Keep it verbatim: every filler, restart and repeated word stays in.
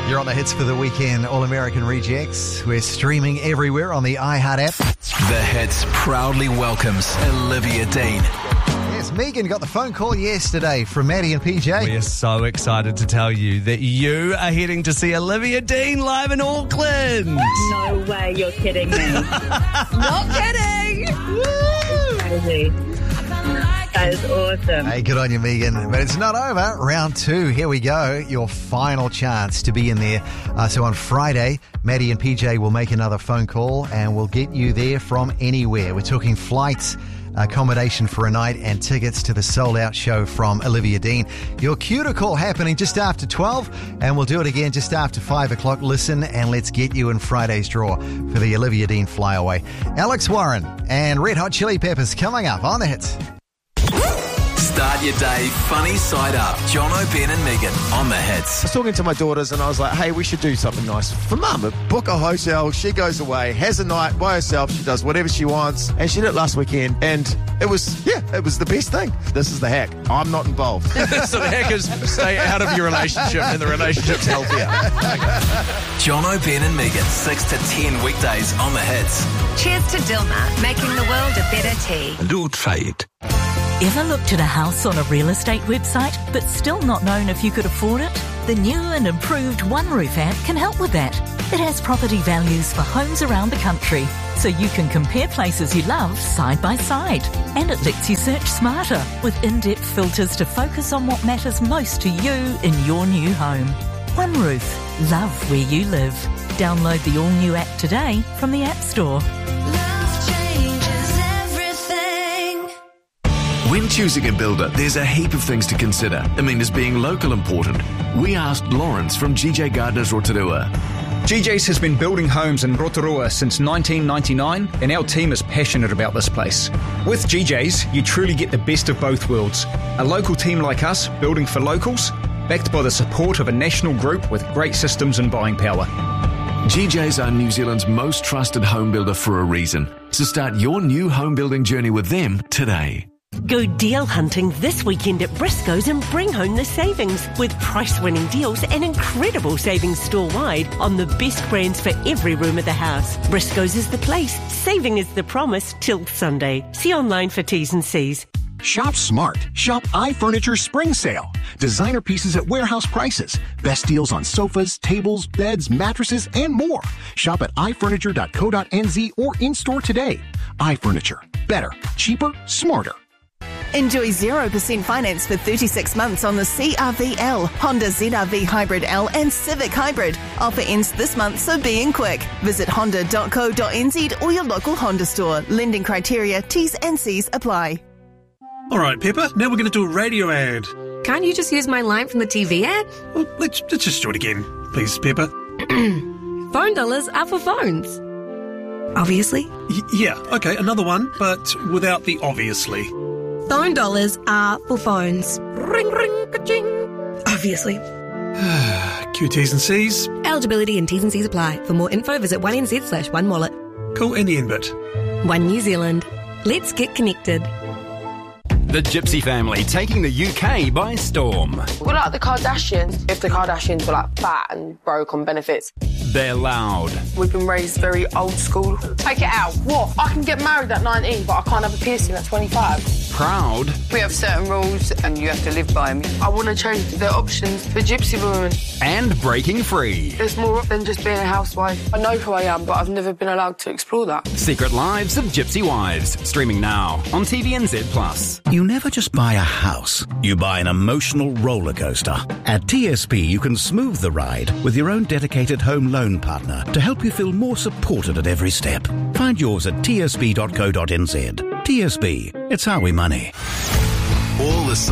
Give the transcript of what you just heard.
You're on the hits for the weekend, All American Rejects. We're streaming everywhere on the iHeart app. The Hits proudly welcomes Olivia Dean. Yes, Megan got the phone call yesterday from Maddie and P J. We are so excited to tell you that you are heading to see Olivia Dean live in Auckland. No way, you're kidding me. Not kidding. Crazy. That is awesome. Hey, good on you, Megan. But it's not over. Round two. Here we go. Your final chance to be in there. Uh, so on Friday, Maddie and P J will make another phone call and we'll get you there from anywhere. We're talking flights, accommodation for a night and tickets to the sold-out show from Olivia Dean. Your cue to call happening just after twelve, and we'll do it again just after five o'clock. Listen, and let's get you in Friday's draw for the Olivia Dean flyaway. Alex Warren and Red Hot Chili Peppers coming up on the hits. Start your day funny side up. John O'Ben and Megan on the hits. I was talking to my daughters and I was like, hey, we should do something nice for Mum. Book a hotel, she goes away, has a night by herself, she does whatever she wants, and she did it last weekend, and it was, yeah, it was the best thing. This is the hack. I'm not involved. So the hack is stay out of your relationship and the relationship's healthier. John O'Ben and Megan, six to ten weekdays on the hits. Cheers to Dilmah, making the world a better tea. Do try it. Ever looked at a house on a real estate website but still not known if you could afford it? The new and improved OneRoof app can help with that. It has property values for homes around the country, so you can compare places you love side by side. And it lets you search smarter with in-depth filters to focus on what matters most to you in your new home. OneRoof. Love where you live. Download the all-new app today from the App Store. When choosing a builder, there's a heap of things to consider. I mean, is being local important? We asked Lawrence from G J Gardner's Rotorua. G J's has been building homes in Rotorua since nineteen ninety-nine, and our team is passionate about this place. With G J's, you truly get the best of both worlds. A local team like us, building for locals, backed by the support of a national group with great systems and buying power. G J's are New Zealand's most trusted home builder for a reason. So start your new home building journey with them today. Go deal hunting this weekend at Briscoe's and bring home the savings with price-winning deals and incredible savings store-wide on the best brands for every room of the house. Briscoe's is the place. Saving is the promise till Sunday. See online for T's and C's. Shop smart. Shop iFurniture Spring Sale. Designer pieces at warehouse prices. Best deals on sofas, tables, beds, mattresses, and more. Shop at i furniture dot co dot n z or in-store today. iFurniture. Better, cheaper, smarter. Enjoy zero percent finance for thirty-six months on the C R V L, Honda Z R V Hybrid L and Civic Hybrid. Offer ends this month, so be in quick. Visit honda dot co dot n z or your local Honda store. Lending criteria, T's and C's apply. All right, Pepper, now we're going to do a radio ad. Can't you just use my line from the T V ad? Well, let's, let's just do it again. Please, Pepper. Phone dollars are for phones. Obviously. Y- yeah, okay, another one, but without the obviously. Phone dollars are for phones. Ring, ring, ka-ching. Obviously. Q T's and C's. Eligibility and T's and C's apply. For more info, visit one n z slash one wallet. Cool, and the end bit. One New Zealand. Let's get connected. The Gypsy family taking the U K by storm. We're like the Kardashians. If the Kardashians were like fat and broke on benefits. They're loud. We've been raised very old school. Take it out. What? I can get married at nineteen, but I can't have a piercing at twenty-five. Proud. We have certain rules and you have to live by them. I want to change the options for gypsy women. And breaking free. There's more than just being a housewife. I know who I am, but I've never been allowed to explore that. Secret Lives of Gypsy Wives. Streaming now on T V N Z plus. You never just buy a house. You buy an emotional roller coaster. At T S P, you can smooth the ride with your own dedicated home loan partner to help you feel more supported at every step. Find yours at t s b dot co dot n z. T S B, it's how we money. All the